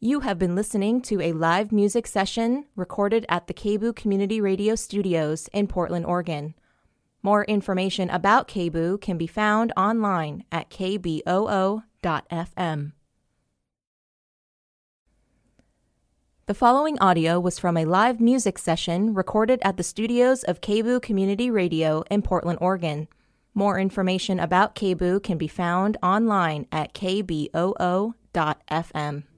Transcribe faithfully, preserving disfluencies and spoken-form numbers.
You have been listening to a live music session recorded at the K B O O Community Radio Studios in Portland, Oregon. More information about K B O O can be found online at k b o o dot f m. The following audio was from a live music session recorded at the studios of K B O O Community Radio in Portland, Oregon. More information about K B O O can be found online at k b o o dot f m.